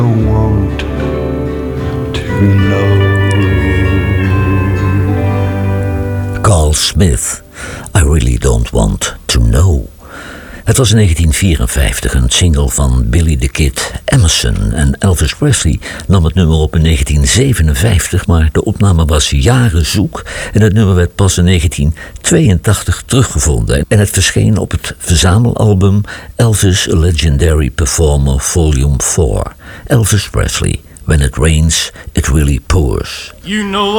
want to know. Carl Smith, I Really Don't Want to Know. Het was in 1954 een single van Billy the Kid Emerson en Elvis Presley nam het nummer op in 1957, maar de opname was jaren zoek en het nummer werd pas in 1982 teruggevonden en het verscheen op het verzamelalbum Elvis A Legendary Performer Volume 4. Elvis Presley, When It Rains, It Really Pours. You know